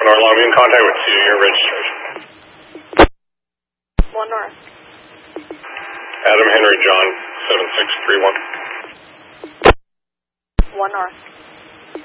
North Longview in contact with 2, your registration. 1 North. Adam Henry John, 7631. 1 North.